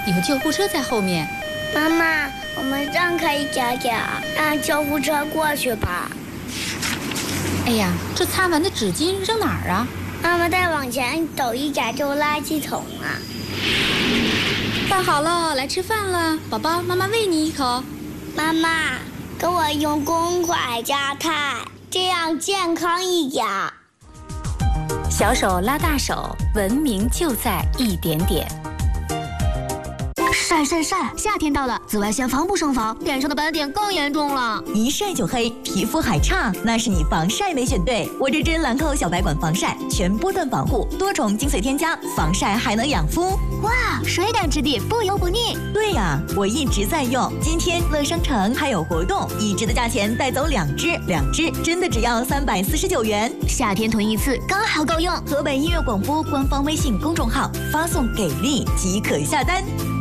有救护车在后面。 妈妈，我们让开一点点，让救护车过去吧。 哎呀，这擦完的纸巾扔哪儿啊？ 妈妈再往前走一点就垃圾桶了。 饭好了，来吃饭了，宝宝，妈妈喂你一口。 妈妈，给我用公筷夹菜，这样健康一点。 小手拉大手，文明就在一点点。 晒晒晒！夏天到了，紫外线防不胜防，脸上的斑点更严重了。 一晒就黑，皮肤还差，那是你防晒没选对。我这支兰蔻小白管防晒，全波段防护，多重精粹添加，防晒还能养肤。 哇，水感质地，不油不腻。 对呀，我一直在用。今天乐商城还有活动，1支的价钱带走2支，2支真的只要349元。 夏天囤一次刚好够用。 河北音乐广播官方微信公众号发送给力即可下单。